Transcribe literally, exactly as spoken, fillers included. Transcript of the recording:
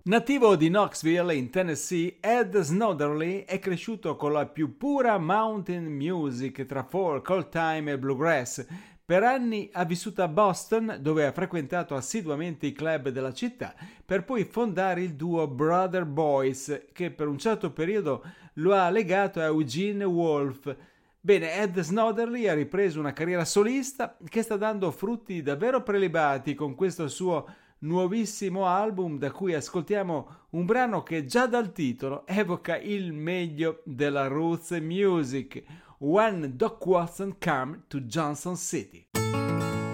Nativo di Knoxville, in Tennessee, Ed Snowderly è cresciuto con la più pura mountain music tra folk, old time e bluegrass. Per anni ha vissuto a Boston, dove ha frequentato assiduamente i club della città, per poi fondare il duo Brother Boys, che per un certo periodo lo ha legato a Eugene Wolf. Bene, Ed Snowderly ha ripreso una carriera solista che sta dando frutti davvero prelibati con questo suo nuovissimo album, da cui ascoltiamo un brano che già dal titolo evoca il meglio della roots music, When Doc Watson Come to Johnson City.